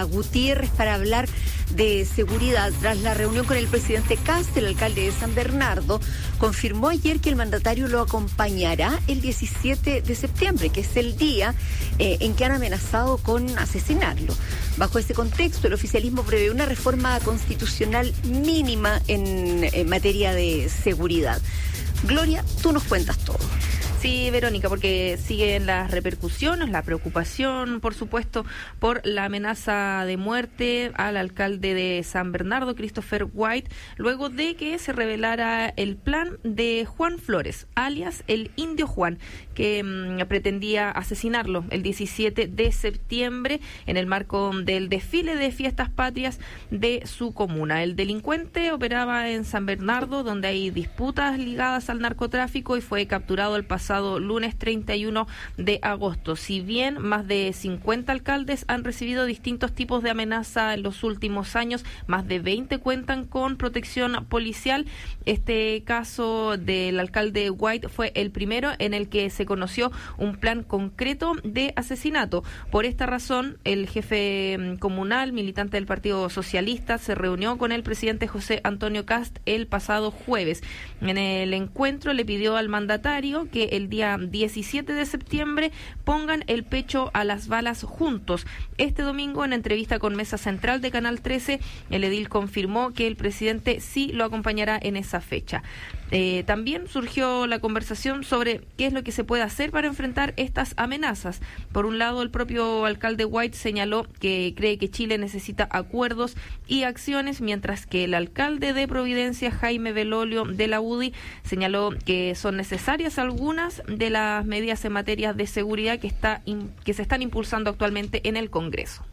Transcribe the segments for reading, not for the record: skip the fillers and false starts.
Gutiérrez para hablar de seguridad. Tras la reunión con el presidente Kast, el alcalde de San Bernardo confirmó ayer que el mandatario lo acompañará el 17 de septiembre, que es el día en que han amenazado con asesinarlo. Bajo ese contexto, el oficialismo prevé una reforma constitucional mínima en materia de seguridad. Gloria, tú nos cuentas todo. Sí, Verónica, porque siguen las repercusiones, la preocupación, por supuesto, por la amenaza de muerte al alcalde de San Bernardo, Christopher White, luego de que se revelara el plan de Juan Flores, alias el Indio Juan, que pretendía asesinarlo el 17 de septiembre en el marco del desfile de fiestas patrias de su comuna. El delincuente operaba en San Bernardo, donde hay disputas ligadas al narcotráfico, y fue capturado el pasado lunes 31 de agosto. Si bien más de 50 alcaldes han recibido distintos tipos de amenaza en los últimos años, más de 20 cuentan con protección policial. Este caso del alcalde White fue el primero en el que se conoció un plan concreto de asesinato. Por esta razón, el jefe comunal, militante del Partido Socialista, se reunió con el presidente José Antonio Kast el pasado jueves. En el encuentro le pidió al mandatario que el día 17 de septiembre pongan el pecho a las balas juntos. Este domingo, en entrevista con Mesa Central de Canal 13, el edil confirmó que el presidente sí lo acompañará en esa fecha. También surgió la conversación sobre qué es lo que se puede hacer para enfrentar estas amenazas. Por un lado, el propio alcalde White señaló que cree que Chile necesita acuerdos y acciones, mientras que el alcalde de Providencia, Jaime Belolio de la UDI, señaló que son necesarias algunas de las medidas en materia de seguridad que se están impulsando actualmente en el Congreso.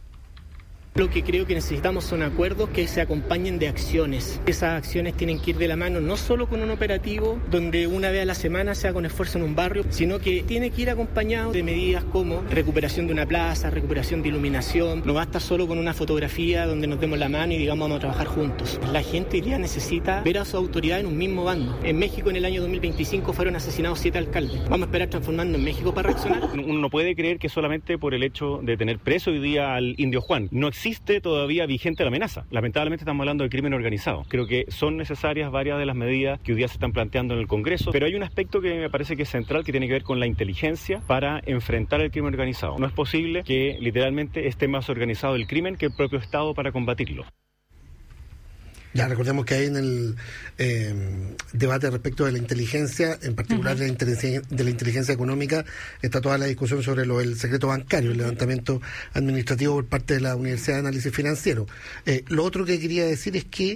Lo que creo que necesitamos son acuerdos que se acompañen de acciones. Esas acciones tienen que ir de la mano no solo con un operativo donde una vez a la semana se haga un esfuerzo en un barrio, sino que tiene que ir acompañado de medidas como recuperación de una plaza, recuperación de iluminación. No basta solo con una fotografía donde nos demos la mano y digamos vamos a trabajar juntos. La gente hoy día necesita ver a su autoridad en un mismo bando. En México en el año 2025 fueron asesinados 7 alcaldes. ¿Vamos a esperar transformando en México para reaccionar? Uno no puede creer que solamente por el hecho de tener preso hoy día al Indio Juan no existe todavía vigente la amenaza. Lamentablemente estamos hablando del crimen organizado. Creo que son necesarias varias de las medidas que hoy día se están planteando en el Congreso, pero hay un aspecto que me parece que es central, que tiene que ver con la inteligencia para enfrentar el crimen organizado. No es posible que literalmente esté más organizado el crimen que el propio Estado para combatirlo. Ya recordemos que hay en el debate respecto de la inteligencia, en particular de la inteligencia económica, está toda la discusión sobre el secreto bancario, el levantamiento administrativo por parte de la Universidad de Análisis Financiero. Lo otro que quería decir es que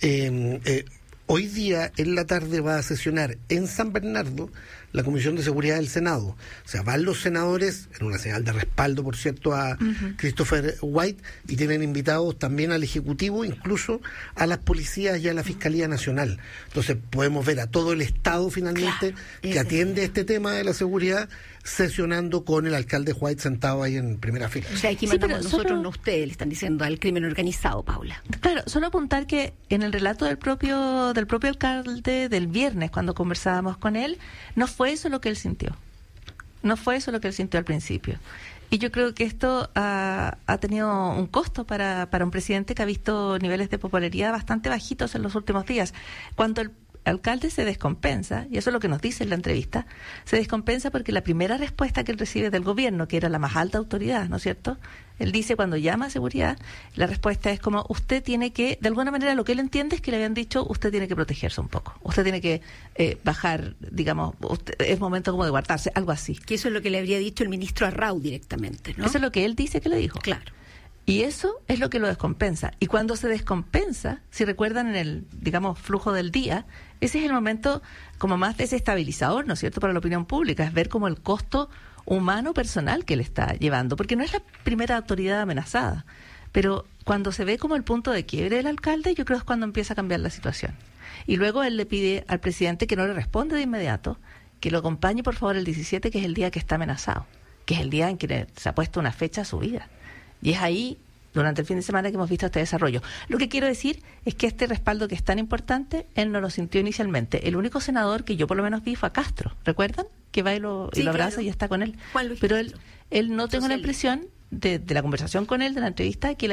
hoy día en la tarde va a sesionar en San Bernardo la Comisión de Seguridad del Senado. O sea, van los senadores, en una señal de respaldo, por cierto, a Christopher White, y tienen invitados también al Ejecutivo, incluso a las policías y a la Fiscalía Nacional. Entonces podemos ver a todo el Estado finalmente que atiende este tema de la seguridad, sesionando con el alcalde White sentado ahí en primera fila. O sea, aquí mandamos nosotros, no ustedes, le están diciendo al crimen organizado, Paula. Claro, solo apuntar que en el relato del propio alcalde del viernes, cuando conversábamos con él, no fue eso lo que él sintió. No fue eso lo que él sintió al principio. Y yo creo que esto ha tenido un costo para un presidente que ha visto niveles de popularidad bastante bajitos en los últimos días. Cuando el alcalde se descompensa, y eso es lo que nos dice en la entrevista, se descompensa porque la primera respuesta que él recibe del gobierno, que era la más alta autoridad, ¿no es cierto? Él dice, cuando llama a seguridad, la respuesta es como, usted tiene que, de alguna manera lo que él entiende es que le habían dicho, usted tiene que protegerse un poco, usted tiene que bajar, digamos, es momento como de guardarse, algo así. Que eso es lo que le habría dicho el ministro Arrau directamente, ¿no? Eso es lo que él dice que le dijo. Claro. Y eso es lo que lo descompensa. Y cuando se descompensa, si recuerdan en el, digamos, flujo del día, ese es el momento como más desestabilizador, ¿no es cierto?, para la opinión pública, es ver como el costo humano personal que le está llevando, porque no es la primera autoridad amenazada, pero cuando se ve como el punto de quiebre del alcalde, yo creo es cuando empieza a cambiar la situación. Y luego él le pide al presidente que no le responde de inmediato, que lo acompañe por favor el 17, que es el día que está amenazado, que es el día en que se ha puesto una fecha a su vida. Y es ahí, durante el fin de semana, que hemos visto este desarrollo. Lo que quiero decir es que este respaldo que es tan importante, él no lo sintió inicialmente. El único senador que yo por lo menos vi fue a Castro, ¿recuerdan? Que va y lo abraza, claro, y está con él. Pero él no tengo la impresión de la conversación con él, de la entrevista, que